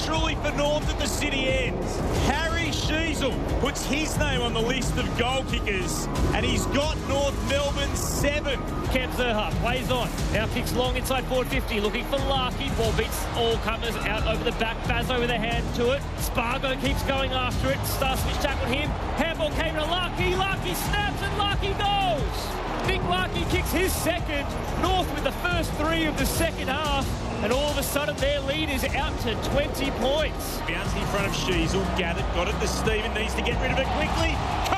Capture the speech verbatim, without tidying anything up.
truly for North at the city ends. Harry Sheasel puts his name on the list of goal kickers, and he's got North Melbourne seven. Cam Zerha plays on. Now kicks long inside forward fifty, looking for Larky. Ball beats all comers out over the back. Bazzo with a hand to it. Spargo keeps going after it. Starsmith tackled him. Handball came to Larky. Larky snaps and Larky goes. Nick Larky kicks his second. North with the first three of the second half. And all of a sudden their lead is out to twenty points. Bounced in front of Sheasel. Gathered, got it to Stephen. Needs to get rid of it quickly.